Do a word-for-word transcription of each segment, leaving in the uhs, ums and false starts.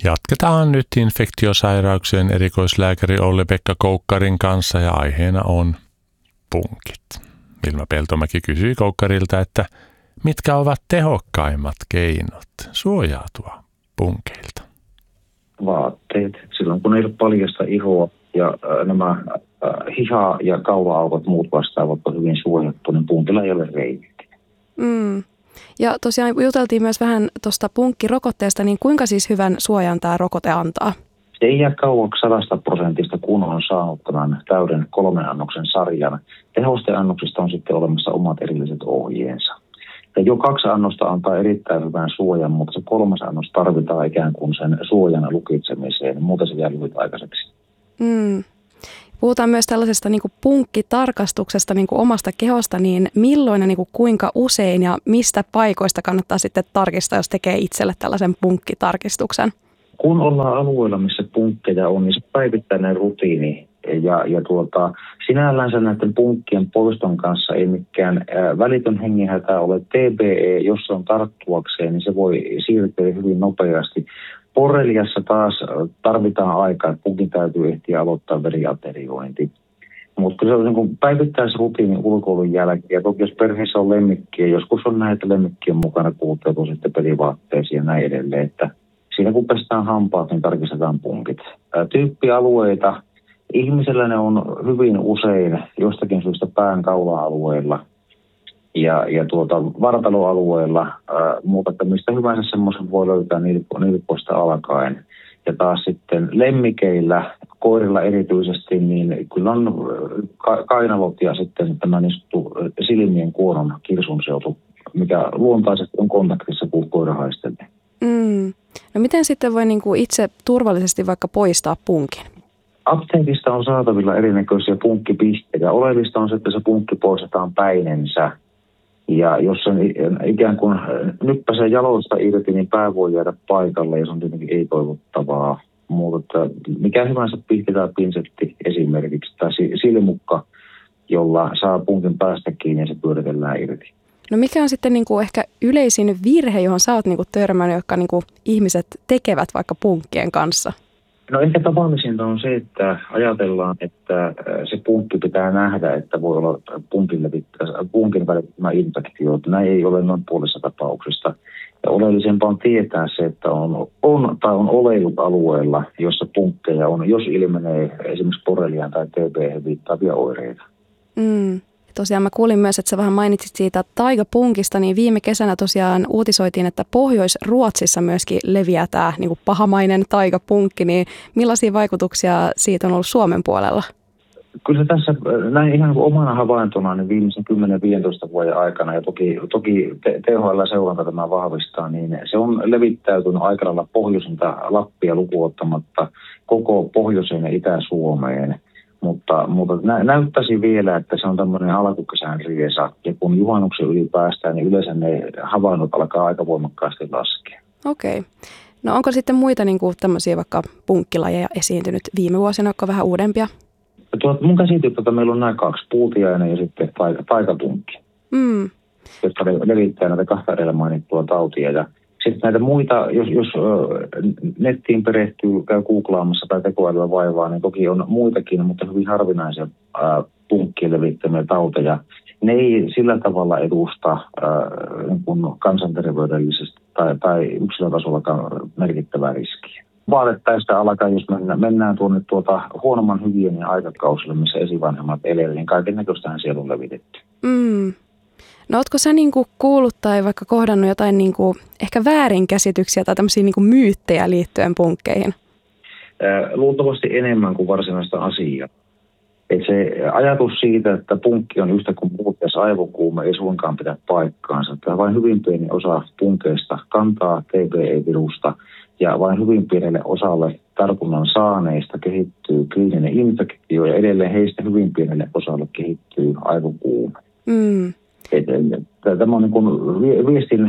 Jatketaan nyt infektiosairauksien erikoislääkäri Olli-Pekka Koukkarin kanssa ja aiheena on punkit. Vilma Peltomäki kysyi Koukkarilta, että mitkä ovat tehokkaimmat keinot suojautua punkeilta? Vaatteet. Silloin kun ei ole paljasta ihoa ja äh, nämä äh, hiha- ja kaula-aukot muut vastaavat on hyvin suojattu, niin punkilla ei ole reikiä. Mm. Ja tosiaan juteltiin myös vähän tuosta punkkirokotteesta, niin kuinka siis hyvän suojan tämä rokote antaa? Se ei jää kauaksi sadasta prosentista, kun on saanut tämän täyden kolmen annoksen sarjan. Tehosteannoksista on sitten olemassa omat erilliset ohjeensa. Ja jo kaksi annosta antaa erittäin hyvän suojan, mutta se kolmas annos tarvitaan ikään kuin sen suojan lukitsemiseen. Muuten se jää lyhytaikaiseksi. Mm. Puhutaan myös tällaisesta niin kuin punkkitarkastuksesta niin kuin omasta kehosta, niin milloin ja niin kuin kuinka usein ja mistä paikoista kannattaa sitten tarkistaa, jos tekee itselle tällaisen punkkitarkistuksen? Kun ollaan alueella, missä punkkeja on, niin se päivittäinen rutiini. Ja, ja tuota, sinällänsä näiden punkkien poiston kanssa ei mikään ää, välitön hengenhätä ole. T B E, jos se on tarttuakseen, niin se voi siirtyä hyvin nopeasti. Borreliassa taas tarvitaan aikaa, että punkin täytyy ehtiä aloittaa veriateriointi. Mutta se on niin kuin päivittäisrutiinin ulkoilun jälkeen. Ja toki jos perheessä on lemmikkiä, joskus on näitä lemmikkien mukana kuluttajat sitten pelivaatteisiin ja näin edelleen. Että siinä kun pestään hampaat, niin tarkistetaan punkit. Ää, tyyppialueita. Ihmisellä ne on hyvin usein jostakin syystä pään kaula-alueella ja, ja tuota, vartaloalueella, ää, mutta että mistä hyvänsä semmoisen voi löytää nilkoista alkaen. Ja taas sitten lemmikeillä, koirilla erityisesti, niin kyllä on ka- kainalot ja sitten tämä niin sanottu silmien kuonon kirsunseutu, mikä luontaisesti on kontaktissa, kun koira haistelee. Mm. No miten sitten voi niin kuin itse turvallisesti vaikka poistaa punkin? Apteekista on saatavilla erinäköisiä punkkipisteitä. Oleellista on se, että se punkki poistetaan päinensä. Ja jos sen ikään kuin nyppäsee jaloista irti, niin pää voi jäädä paikalle ja se on tietenkin ei-toivottavaa. Mutta mikä hyvänsä pihti tai pinsetti esimerkiksi tai silmukka, jolla saa punkin päästä kiinni ja se pyöritellään irti. No mikä on sitten niin kuin ehkä yleisin virhe, johon sä oot niin kuin törmännyt, jotka niin kuin ihmiset tekevät vaikka punkkien kanssa? No ehkä tavallisinta on se, että ajatellaan, että se punkki pitää nähdä, että voi olla punkin välittämä infektio. Näin ei ole noin puolessa tapauksista. Ja oleellisempaa on tietää se, että on, on tai on oleillut alueella, jossa punkkeja on, jos ilmenee esimerkiksi borreliaan tai T B H viittaavia oireita. Mm. Tosiaan mä kuulin myös, että sä vähän mainitsit siitä taikapunkista, niin viime kesänä tosiaan uutisoitiin, että Pohjois-Ruotsissa myöskin leviää tämä niin kuin pahamainen taikapunkki, niin millaisia vaikutuksia siitä on ollut Suomen puolella? Kyllä se tässä näin ihan kuin omana havaintona niin viimeisen kymmenen viisitoista vuoden aikana, ja toki, toki T H L-seuranta tämä vahvistaa, niin se on levittäytynyt aika lailla pohjoisinta Lappia lukuottamatta koko pohjoiseen ja Itä-Suomeen. Mutta, mutta nä, näyttäisi vielä, että se on tämmöinen alkukesän riesa. Ja kun juhannuksen yli päästään, niin yleensä ne havainnot alkaa aika voimakkaasti laskea. Okei. No onko sitten muita niin kuin tämmöisiä vaikka punkkilajeja esiintynyt viime vuosina, jotka vähän uudempia? Tuot, mun käsitys, että meillä on nämä kaksi, puutiainen ja sitten taikapunkki, mm. jotka levittää näitä kahta edellä mainittua tautia. Ja sitten näitä muita, jos, jos nettiin perehtyy, käy googlaamassa tai tekoälyä vaivaa, niin toki on muitakin, mutta hyvin harvinaisia ää, punkkien levittämiä tauteja. Ne ei sillä tavalla edusta ää, niin kansanterveydellisesti tai, tai yksilötasollakaan merkittävää riskiä. Vaatettaista alkaa, jos mennään, mennään tuonne tuota huonomman hygienian aikakausille, missä esivanhemmat elää, niin kaiken näköistähän siellä on levitetty. Mm. No ootko sä niinku kuullut tai vaikka kohdannut jotain niinku ehkä väärinkäsityksiä tai tämmöisiä niinku myyttejä liittyen punkkeihin? Luultavasti enemmän kuin varsinaista asiaa. Et se ajatus siitä, että punkki on yhtä kuin puutteessa aivokuume, ei suinkaan pidä paikkaansa. Tämä vain hyvin pieni osa punkeista kantaa T B E-virusta ja vain hyvin pienelle osalle tartunnan saaneista kehittyy kliininen infektio ja edelleen heistä hyvin pienelle osalle kehittyy aivokuume. Mm. Tämä on niin kuin viestin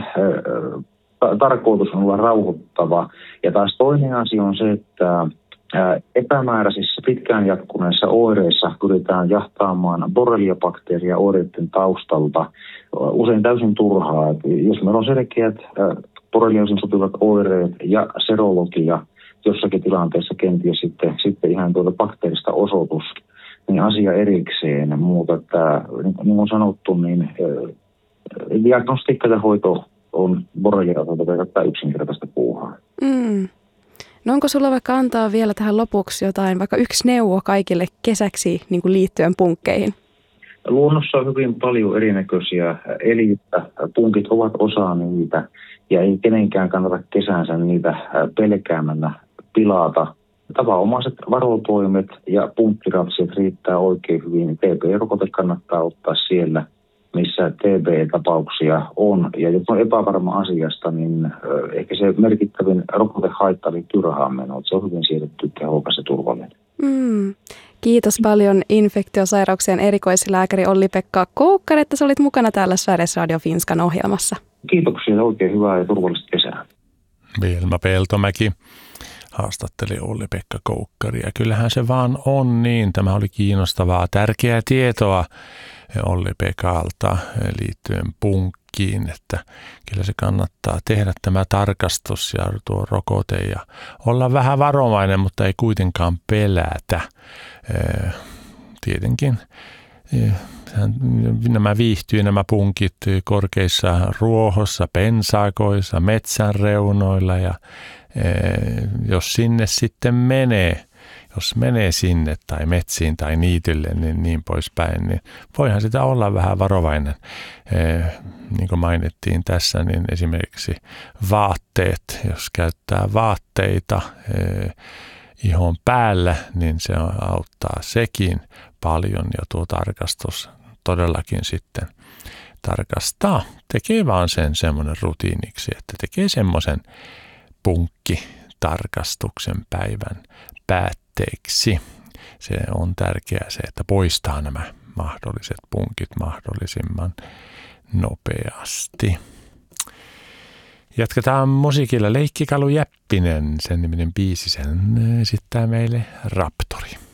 tarkoitus on olla rauhoittava. Ja taas toinen asia on se, että epämääräisissä pitkään jatkuneissa oireissa pyritään jahtaamaan borreliabakteeria oireiden taustalta usein täysin turhaa. Jos meillä on selkeät borrelioosin sopivat oireet ja serologia, jossakin tilanteessa kenties sitten, sitten ihan tuota bakteerista osoitus, niin asia erikseen. Mutta että, niin kuin sanottu, niin diagnostiikka ja hoito on Borrelia-osalta verrattuna yksinkertaista puuhaa. Mm. No onko sulla vaikka antaa vielä tähän lopuksi jotain, vaikka yksi neuvo kaikille kesäksi niin kuin liittyen punkkeihin? Luonnossa on hyvin paljon erinäköisiä eliöitä. Punkit ovat osa niitä ja ei kenenkään kannata kesänsä niitä pelkäämällä pilata. Tavanomaiset varotoimet ja punkkiratsiat riittää oikein hyvin. T B-rokote kannattaa ottaa siellä, missä T B-tapauksia on. Ja jos on epävarma asiasta, niin ehkä se merkittävin rokotehaitta liittyy rahaan menoon. Se on hyvin siirretty, tehokas ja turvallinen. Mm. Kiitos paljon infektiosairauksien erikoislääkäri Olli-Pekka Koukkari, että sä olit mukana täällä Sveriges Radio Finskan ohjelmassa. Kiitoksia, oikein hyvää ja turvallista kesää. Vilma Peltomäki haastatteli Olli-Pekka Koukkaria. Kyllähän se vaan on niin. Tämä oli kiinnostavaa, tärkeää tietoa Olli-Pekalta liittyen punkkiin, että kyllä se kannattaa tehdä tämä tarkastus ja tuo rokote ja olla vähän varovainen, mutta ei kuitenkaan pelätä. Tietenkin nämä viihtyy nämä punkit korkeissa ruohossa, pensaakoissa, metsän reunoilla ja jos sinne sitten menee, jos menee sinne tai metsiin tai niitylle, niin niin poispäin, niin voihan sitä olla vähän varovainen. Niin kuin mainittiin tässä, niin esimerkiksi vaatteet, jos käyttää vaatteita ihon päällä, niin se auttaa sekin paljon ja tuo tarkastus todellakin sitten tarkastaa. Tekee vaan sen semmoinen rutiiniksi, että tekee semmoisen punkkitarkastuksen päivän päätteeksi. Se on tärkeää se, että poistaa nämä mahdolliset punkit mahdollisimman nopeasti. Jatketaan musiikilla. Leikkikalu Jäppinen, sen niminen biisi, sen esittää meille Raptori.